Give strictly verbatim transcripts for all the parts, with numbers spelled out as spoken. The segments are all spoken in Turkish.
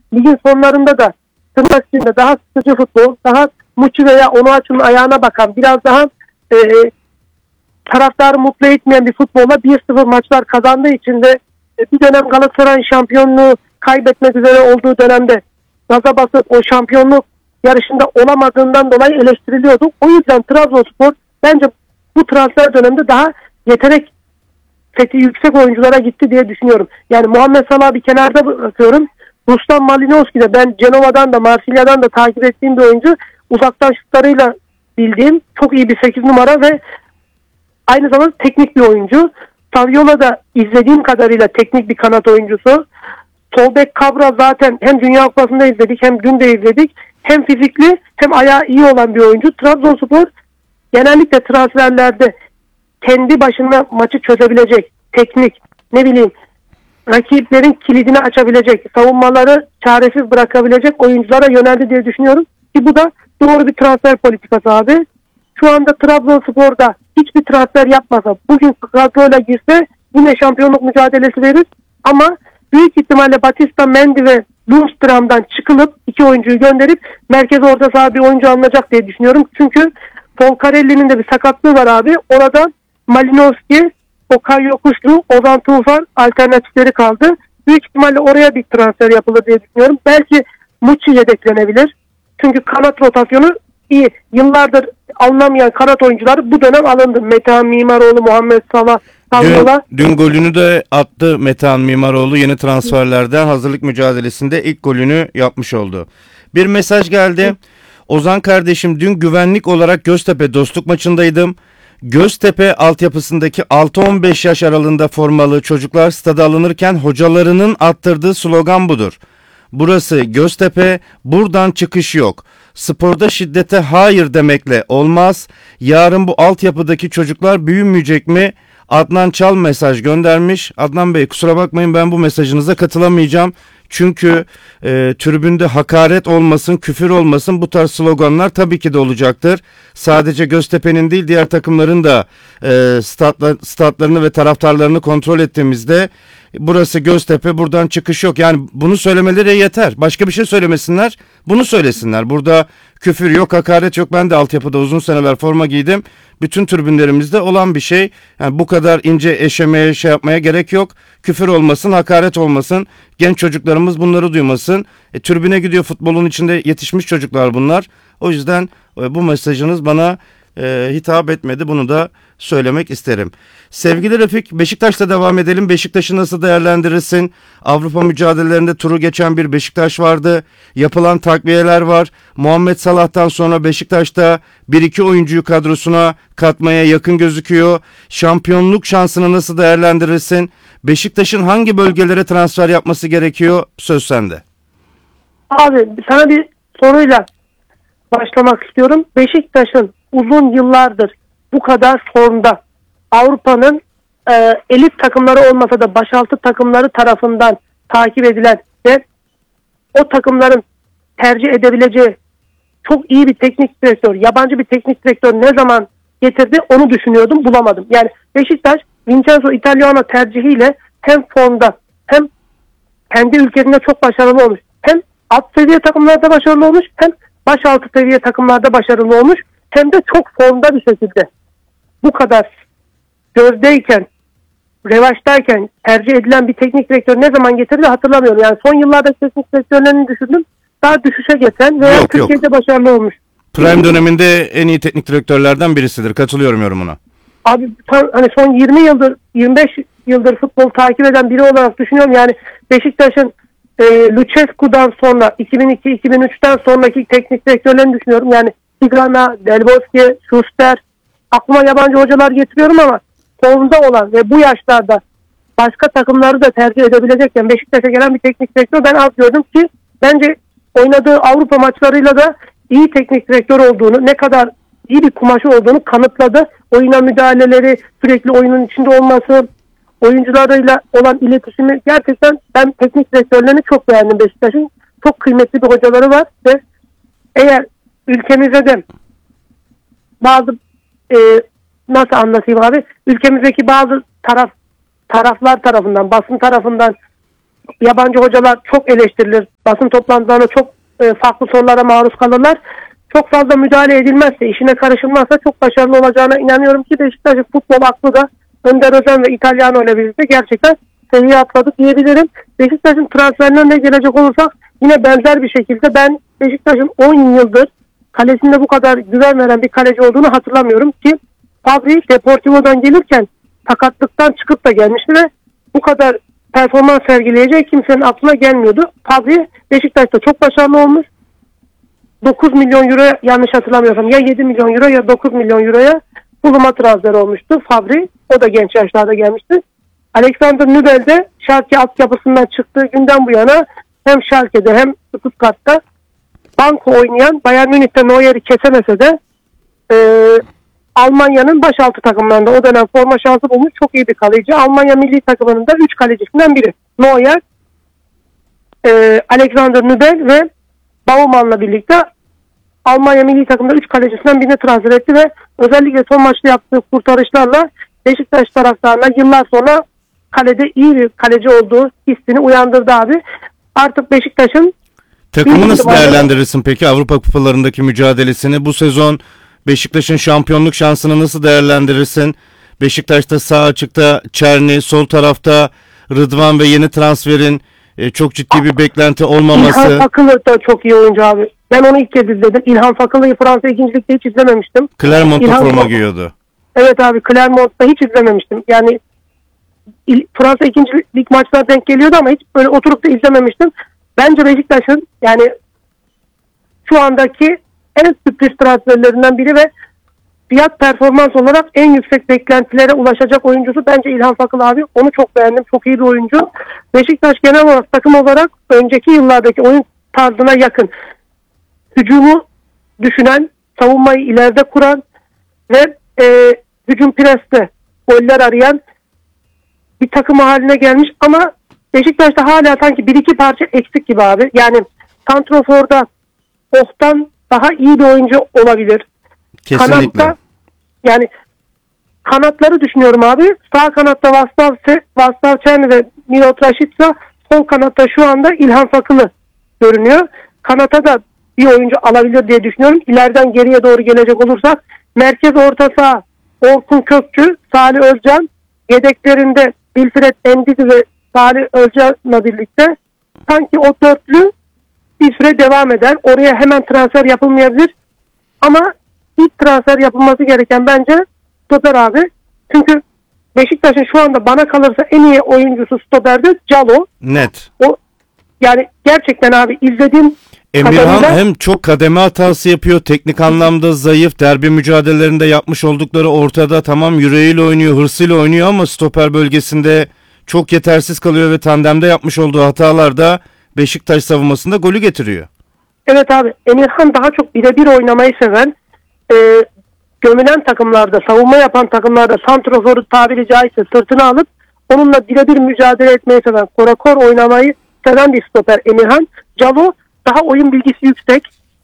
ligin sonlarında da tırnak içinde daha sıkıcı futbol, daha Muçi veya Onuachu'nun ayağına bakan, biraz daha e, taraftarı mutlu etmeyen bir futbolla bir sıfır maçlar kazandığı için de e, bir dönem Galatasaray'ın şampiyonluğu kaybetmek üzere olduğu dönemde gaza basıp o şampiyonluk yarışında olamadığından dolayı eleştiriliyordu. O yüzden Trabzonspor bence bu transfer döneminde daha yetenek seti yüksek oyunculara gitti diye düşünüyorum. Yani Muhammed Salah'ı bir kenarda bırakıyorum. Ruslan Malinovski de ben Cenova'dan da Marsilya'dan da takip ettiğim bir oyuncu. Uzaktan şutlarıyla bildiğim çok iyi bir sekiz numara ve aynı zamanda teknik bir oyuncu. Saviola da izlediğim kadarıyla teknik bir kanat oyuncusu. Sol bek Cabra zaten hem Dünya Kupası'nda izledik hem dün de izledik. Hem fizikli hem ayağı iyi olan bir oyuncu. Trabzonspor genellikle transferlerde kendi başına maçı çözebilecek, teknik, ne bileyim rakiplerin kilidini açabilecek, savunmaları çaresiz bırakabilecek oyunculara yöneldi diye düşünüyorum. Ki bu da doğru bir transfer politikası abi. Şu anda Trabzonspor'da hiçbir transfer yapmasa, bugün kadroyla girse yine şampiyonluk mücadelesi verir. Ama büyük ihtimalle Batista, Mendy ve Lundström'den çıkılıp iki oyuncuyu gönderip merkez orta saha bir oyuncu alınacak diye düşünüyorum. Çünkü Polkarelli'nin de bir sakatlığı var abi. Orada Malinovski, Okay Yokuşlu, Ozan Tufan alternatifleri kaldı. Büyük ihtimalle oraya bir transfer yapılır diye düşünüyorum. Belki Muçi yedeklenebilir. Çünkü kanat rotasyonu iyi. Yıllardır alınamayan kanat oyuncuları bu dönem alındı. Metehan Mimaroğlu, Muhammed Salah, Dün, dün golünü de attı Metehan Mimaroğlu yeni transferlerden hazırlık mücadelesinde ilk golünü yapmış oldu. Bir mesaj geldi. Ozan kardeşim, dün güvenlik olarak Göztepe dostluk maçındaydım. Göztepe altyapısındaki altı on beş yaş aralığında formalı çocuklar stada alınırken hocalarının attırdığı slogan budur. Burası Göztepe, buradan çıkış yok. Sporda şiddete hayır demekle olmaz. Yarın bu altyapıdaki çocuklar büyümeyecek mi? Adnan Çal mesaj göndermiş. Adnan Bey, kusura bakmayın, ben bu mesajınıza katılamayacağım. Çünkü e, tribünde hakaret olmasın, küfür olmasın, bu tarz sloganlar tabii ki de olacaktır. Sadece Göztepe'nin değil, diğer takımların da e, statlar, statlarını ve taraftarlarını kontrol ettiğimizde burası Göztepe, buradan çıkış yok. Yani bunu söylemeleri yeter. Başka bir şey söylemesinler, bunu söylesinler. Burada küfür yok, hakaret yok. Ben de altyapıda uzun seneler forma giydim. Bütün tribünlerimizde olan bir şey. Yani bu kadar ince eşemeye şey yapmaya gerek yok. Küfür olmasın, hakaret olmasın. Genç çocuklarımız bunları duymasın. E, tribüne gidiyor, futbolun içinde yetişmiş çocuklar bunlar. O yüzden e, bu mesajınız bana e, hitap etmedi. Bunu da söylemek isterim. Sevgili Refik, Beşiktaş'ta devam edelim. Beşiktaş'ı nasıl değerlendirirsin? Avrupa mücadelelerinde turu geçen bir Beşiktaş vardı. Yapılan takviyeler var. Muhammed Salah'tan sonra Beşiktaş'ta bir iki oyuncuyu kadrosuna katmaya yakın gözüküyor. Şampiyonluk şansını nasıl değerlendirirsin? Beşiktaş'ın hangi bölgelere transfer yapması gerekiyor? Söz sende. Abi sana bir soruyla başlamak istiyorum. Beşiktaş'ın uzun yıllardır bu kadar formda, Avrupa'nın e, elit takımları olmasa da başaltı takımları tarafından takip edilen ve o takımların tercih edebileceği çok iyi bir teknik direktör, yabancı bir teknik direktör ne zaman getirdi onu düşünüyordum, bulamadım. Yani Beşiktaş Vincenzo Italiano tercihiyle hem formda hem kendi ülkesinde çok başarılı olmuş. Hem alt seviye takımlarda başarılı olmuş, hem başaltı seviye takımlarda başarılı olmuş, hem de çok formda bir şekilde bu kadar gözdeyken, revaçtayken tercih edilen bir teknik direktör ne zaman getirdi hatırlamıyorum. Yani son yıllarda teknik direktörlerini düşündüm. Daha düşüşe geçen ve yok, Türkiye'de yok. başarılı olmuş. Prime döneminde en iyi teknik direktörlerden birisidir. Katılıyorum yorumuna. Abi tam, hani son yirmi yıldır, yirmi beş yıldır futbol takip eden biri olarak düşünüyorum. Yani Beşiktaş'ın e, Lucescu'dan sonra iki bin iki iki bin üçten sonraki teknik direktörlerini düşünüyorum. Yani Tigrana, Del Bosque, Schuster, aklıma yabancı hocalar getiriyorum ama formda olan ve bu yaşlarda başka takımları da tercih edebilecekken Beşiktaş'a gelen bir teknik direktör ben az gördüm ki bence oynadığı Avrupa maçlarıyla da iyi teknik direktör olduğunu, ne kadar iyi bir kumaşı olduğunu kanıtladı. Oyuna müdahaleleri, sürekli oyunun içinde olması, oyuncularıyla olan iletişimi, gerçekten ben teknik direktörlerini çok beğendim Beşiktaş'ın. Çok kıymetli bir hocaları var ve eğer ülkemizde de bazı e, nasıl anlatayım abi, ülkemizdeki bazı taraf taraflar tarafından, basın tarafından yabancı hocalar çok eleştirilir. Basın toplantılarında çok e, farklı sorulara maruz kalırlar. Çok fazla müdahale edilmezse, işine karışılmazsa çok başarılı olacağına inanıyorum ki Beşiktaş'ın futbol aklı da Önder Özen ve İtalyano ile birlikte gerçekten seviye atladı diyebilirim. Beşiktaş'ın transferlerine de gelecek olursak yine benzer bir şekilde ben Beşiktaş'ın on yıldır kalesinde bu kadar güven veren bir kaleci olduğunu hatırlamıyorum ki Fabri Deportivo'dan gelirken sakatlıktan çıkıp da gelmişti ve bu kadar performans sergileyeceği kimsenin aklına gelmiyordu. Fabri Beşiktaş'ta çok başarılı olmuş. dokuz milyon euro, yanlış hatırlamıyorsam ya yedi milyon euro ya dokuz milyon euroya Fulham'a transfer olmuştu Fabri. O da genç yaşlarda gelmişti. Alexander Nübel de Schalke altyapısından çıktığı günden bu yana hem Schalke'de hem Stuttgart'ta banko oynayan, Bayern Münih'te Neuer'i kesemese de e, Almanya'nın başaltı takımlarında o dönem forma şansı bulmuş çok iyi bir kaleci. Almanya milli takımının da üç kalecisinden biri. Neuer, e, Alexander Nübel ve Baumann'la birlikte Almanya milli takımda üç kalecisinden birini transfer etti ve özellikle son maçta yaptığı kurtarışlarla Beşiktaş taraftarına yıllar sonra kalede iyi bir kaleci olduğu hissini uyandırdı abi. Artık Beşiktaş'ın takımı nasıl değerlendirirsin peki Avrupa kupalarındaki mücadelesini? Bu sezon Beşiktaş'ın şampiyonluk şansını nasıl değerlendirirsin? Beşiktaş'ta sağ açıkta Çerni, sol tarafta Rıdvan ve yeni transferin e, çok ciddi bir beklenti olmaması. İlhan Fakılı da çok iyi oyuncu abi. Ben onu ilk kez izledim. İlhan Fakılı'yı Fransa ikinci Lig'de hiç izlememiştim. Clermont'ta forma giyiyordu. Evet abi, Clermont'ta hiç izlememiştim. Yani il, Fransa ikinci Lig maçlarına denk geliyordu ama hiç böyle oturup da izlememiştim. Bence Beşiktaş'ın yani şu andaki en sürpriz transferlerinden biri ve fiyat performans olarak en yüksek beklentilere ulaşacak oyuncusu bence İlhan Fakıl abi. Onu çok beğendim. Çok iyi bir oyuncu. Beşiktaş genel olarak takım olarak önceki yıllardaki oyun tarzına yakın. Hücumu düşünen, savunmayı ileride kuran ve e, hücum preste goller arayan bir takım haline gelmiş ama Beşiktaş'ta hala sanki bir iki parça eksik gibi abi. Yani santroforda Oh'tan daha iyi bir oyuncu olabilir. Kesinlikle. Kanatta, yani kanatları düşünüyorum abi. Sağ kanatta Vaslav, Vaslav Çerni ve Milot Raşitsa, sol kanatta şu anda İlhan Fakılı görünüyor. Kanata da bir oyuncu alabilir diye düşünüyorum. İleriden geriye doğru gelecek olursak merkez orta saha Orkun Kökçü, Salih Özcan, yedeklerinde Wilfred Endidi ve Salih Özcan'la birlikte sanki o dörtlü bir süre devam eder. Oraya hemen transfer yapılmayabilir. Ama ilk transfer yapılması gereken bence stoper abi. Çünkü Beşiktaş'ın şu anda bana kalırsa en iyi oyuncusu stoperde Calo. Net. O yani gerçekten abi izlediğim Emirhan kadarıyla... hem çok kademe hatası yapıyor, teknik anlamda zayıf, derbi mücadelelerinde yapmış oldukları ortada, tamam yüreğiyle oynuyor, hırsıyla oynuyor ama stoper bölgesinde çok yetersiz kalıyor ve tandemde yapmış olduğu hatalar da Beşiktaş savunmasında golü getiriyor. Evet abi, Emirhan daha çok birebir oynamayı seven, e, gömülen takımlarda, savunma yapan takımlarda santroforu tabiri caizse sırtına alıp onunla birebir mücadele etmeyi seven, korakor oynamayı seven bir stoper Emirhan. Calo daha oyun bilgisi yüksek,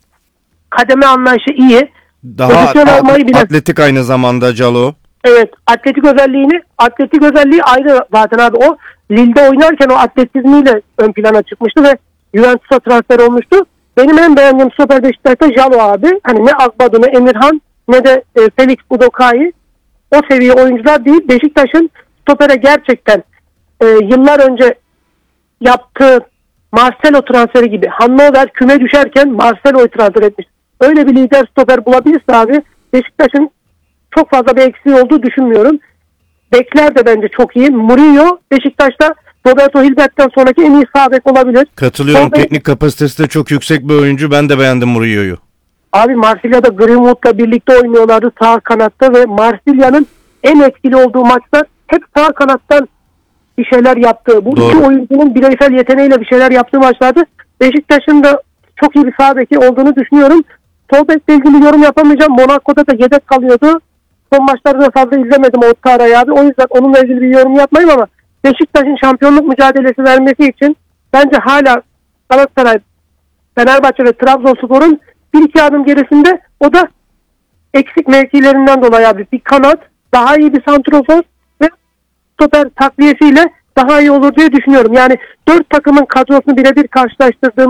kademe anlayışı iyi. Daha at- atletik aynı zamanda Calo. Evet, atletik özelliğini, atletik özelliği ayrı zaten abi. O Lille'de oynarken o atletizmiyle ön plana çıkmıştı ve Juventus'a transfer olmuştu. Benim en beğendiğim stoper Beşiktaş'ta Calo abi. Hani ne Akbadu ne Emirhan ne de e, Felix Udokai o seviye oyuncular değil. Beşiktaş'ın stopere gerçekten e, yıllar önce yaptığı Marcelo transferi gibi. Hannover küme düşerken Marcelo'yu transfer etmiş. Öyle bir lider stoper bulabilirse abi Beşiktaş'ın çok fazla bir eksiği olduğu düşünmüyorum. Bekler de bence çok iyi. Murillo Beşiktaş'ta Roberto Hilbert'ten sonraki en iyi sağ bek olabilir. Katılıyorum. Sol bek... Teknik kapasitesi de çok yüksek bir oyuncu. Ben de beğendim Murillo'yu. Abi Marsilya'da Greenwood'la birlikte oynuyorlardı sağ kanatta ve Marsilya'nın en etkili olduğu maçlar hep sağ kanattan bir şeyler yaptığı. Bu Doğru. iki oyuncunun bireysel yeteneğiyle bir şeyler yaptığı maçlardı. Beşiktaş'ın da çok iyi bir sağ beki olduğunu düşünüyorum. Sol bekle ilgili yorum yapamayacağım. Monaco'da da yedek kalıyordu. Son maçlarda da fazla izlemedim Ottara abi. O yüzden onunla ilgili bir yorum yapmayayım ama Beşiktaş'ın şampiyonluk mücadelesi vermesi için bence hala Galatasaray, Fenerbahçe ve Trabzonspor'un bir iki adım gerisinde. O da eksik mevkilerinden dolayı abi. Bir kanat, daha iyi bir santrofor ve stoper takviyesiyle daha iyi olur diye düşünüyorum. Yani dört takımın kadrosunu birebir karşılaştırdığım